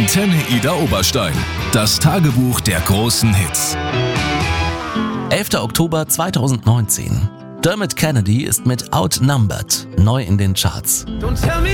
Antenne Ida Oberstein. Das Tagebuch der großen Hits. 11. Oktober 2019. Dermot Kennedy ist mit Outnumbered neu in den Charts.